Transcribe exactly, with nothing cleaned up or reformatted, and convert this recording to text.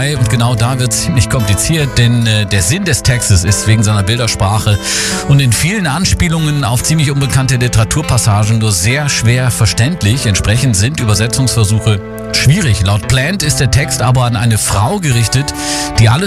vorbei und genau da wird es ziemlich kompliziert, denn äh, der Sinn des Textes ist wegen seiner Bildersprache und in vielen Anspielungen auf ziemlich unbekannte Literaturpassagen nur sehr schwer verständlich. Entsprechend sind Übersetzungsversuche schwierig. Laut Plant ist der Text aber an eine Frau gerichtet, die alles